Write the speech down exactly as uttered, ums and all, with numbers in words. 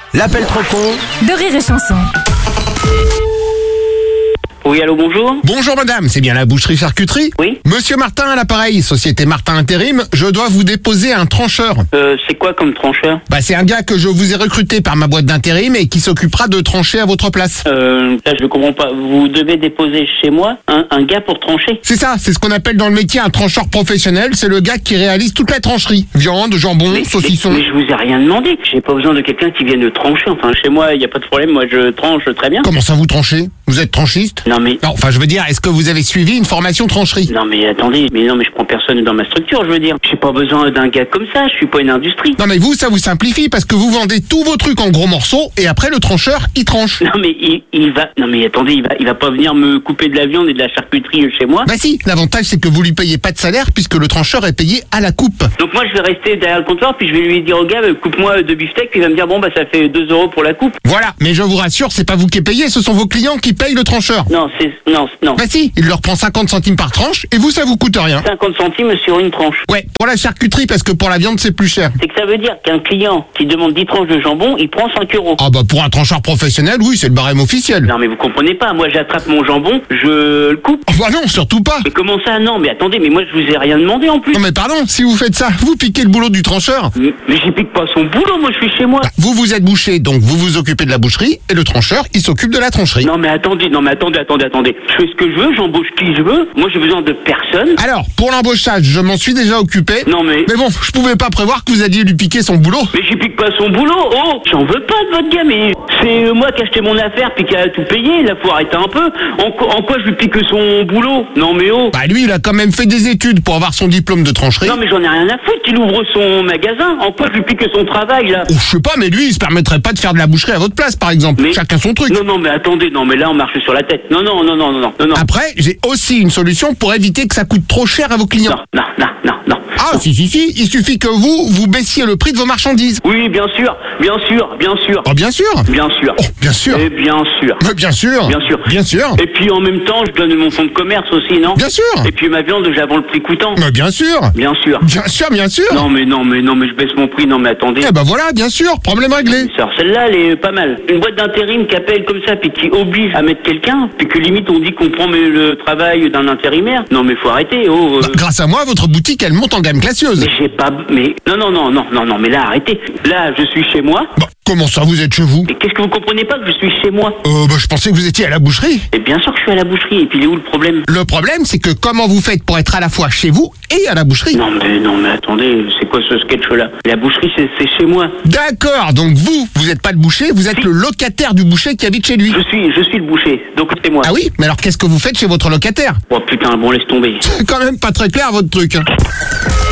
L'appel trop con de Rire et Chanson. Oui, allô, bonjour. Bonjour madame, c'est bien la boucherie-charcuterie? Oui. Monsieur Martin à l'appareil, société Martin Intérim, je dois vous déposer un trancheur. Euh, c'est quoi comme trancheur? Bah c'est un gars que je vous ai recruté par ma boîte d'intérim et qui s'occupera de trancher à votre place. Euh, là, je comprends pas. Vous devez déposer chez moi un, un gars pour trancher? C'est ça, c'est ce qu'on appelle dans le métier un trancheur professionnel, c'est le gars qui réalise toute la trancherie. Viande, jambon, Mais, saucisson. mais, mais je vous ai rien demandé. J'ai pas besoin de quelqu'un qui vienne trancher. Enfin, chez moi, il y a pas de problème. Moi, je tranche très bien. Comment ça vous tranchez? Vous êtes tranchiste? Non, mais... Non, enfin je veux dire, est-ce que vous avez suivi une formation trancherie? Non, mais attendez. Mais non, mais je prends personne dans ma structure, je veux dire. J'ai pas besoin d'un gars comme ça. Je suis pas une industrie. Non mais vous, ça vous simplifie parce que vous vendez tous vos trucs en gros morceaux et après le trancheur, il tranche. Non, mais il, il va... Non, mais attendez, il va, il va pas venir me couper de la viande et de la charcuterie chez moi. Bah si, l'avantage c'est que vous lui payez pas de salaire puisque le trancheur est payé à la coupe. Donc moi, je vais rester derrière le comptoir, puis je vais lui dire au gars, coupe-moi deux beefsteaks, puis il va me dire, bon, bah, ça fait deux euros pour la coupe. Voilà, mais je vous rassure, c'est pas vous qui payez, ce sont vos clients qui payent le trancheur. Non, c'est... Non, non. Bah si, il leur prend cinquante centimes par tranche et vous ça vous coûte rien. cinquante centimes sur une tranche. Ouais, pour la charcuterie parce que pour la viande c'est plus cher. C'est que ça veut dire qu'un client qui demande dix tranches de jambon, il prend cinq euros. Ah bah pour un trancheur professionnel, oui, c'est le barème officiel. Non mais vous comprenez pas, moi j'attrape mon jambon, je le coupe. Oh bah non, surtout pas. Mais comment ça? Non mais attendez, mais moi je vous ai rien demandé en plus. Non mais pardon, si vous faites ça, vous piquez le boulot du trancheur. Mais, mais j'y pique pas son boulot, moi je suis chez moi. Bah, vous vous êtes bouché, donc vous vous occupez de la boucherie et le trancheur, il s'occupe de la trancherie. Non mais attendez, non mais attendez, attendez, attendez. Je fais ce que je veux, j'embauche qui je veux. Moi j'ai besoin de personne. Alors, pour l'embauchage, je m'en suis déjà occupé. Non mais... Mais bon, je pouvais pas prévoir que vous alliez lui piquer son boulot. Mais j'y pique pas son boulot, oh. J'en veux pas de votre gars, mais c'est euh, moi qui ai acheté mon affaire puis qui a tout payé. Là faut arrêter un peu. En, quoi- en quoi je lui pique son boulot? Non mais oh. Bah lui, il a quand même fait des études pour avoir son diplôme de trancherie. Non mais j'en ai rien à foutre, il ouvre son magasin. En quoi je lui pique son travail là? Oh, je sais pas, mais lui, il se permettrait pas de faire de la boucherie à votre place, par exemple. Mais- Chacun son truc. Non non mais attendez, non mais là on marche sur la tête. Non non non non non non non non. Après, j'ai aussi une solution pour éviter que ça coûte trop cher à vos clients. Non non non non non. Ah, si, si, si, il suffit que vous, vous baissiez le prix de vos marchandises. Oui bien sûr, bien sûr, bien sûr. Oh, bien sûr. Bien sûr. Oh, bien sûr. Et bien sûr. Mais bien sûr. Bien sûr. Bien sûr. Et puis en même temps je donne mon fonds de commerce aussi, non? Bien sûr. Et puis ma viande j'avance le prix coûtant. Mais bien sûr. Bien sûr. Bien sûr, bien sûr. Non mais non mais non mais je baisse mon prix, non mais attendez. Eh ben voilà, bien sûr, problème réglé. Alors celle-là elle est pas mal. Une boîte d'intérim qui appelle comme ça puis qui oblige à mettre quelqu'un, puis que limite on dit qu'on prend mais, le travail d'un intérimaire. Non mais faut arrêter, oh. euh. Bah, grâce à moi, votre boutique, elle monte en gamme glacieuse. Mais j'ai pas... Mais non non non non non non mais là arrêtez. Là je suis chez moi. Bah, comment ça, vous êtes chez vous? Mais qu'est-ce que vous comprenez pas que je suis chez moi? Euh, bah, je pensais que vous étiez à la boucherie. Et bien sûr que je suis à la boucherie. Et puis il est où le problème? Le problème, c'est que comment vous faites pour être à la fois chez vous et à la boucherie? Non mais non mais attendez, c'est quoi ce sketch là? La boucherie c'est c'est chez moi. D'accord, donc vous, vous n'êtes pas le boucher, vous êtes Si. le locataire du boucher qui habite chez lui. Je suis je suis le boucher. Donc c'est moi. Ah oui? Mais alors qu'est-ce que vous faites chez votre locataire? Oh putain, bon laisse tomber. C'est quand même pas très clair votre truc. hein.